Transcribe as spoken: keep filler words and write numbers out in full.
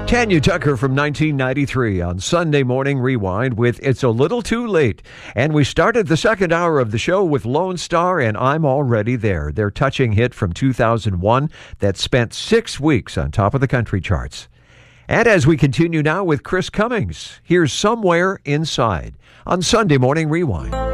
Tanya Tucker from nineteen ninety-three on Sunday Morning Rewind with It's a Little Too Late. And we started the second hour of the show with Lone Star and I'm Already There, their touching hit from two thousand one that spent six weeks on top of the country charts. And as we continue now with Chris Cummings, here's Somewhere Inside on Sunday Morning Rewind.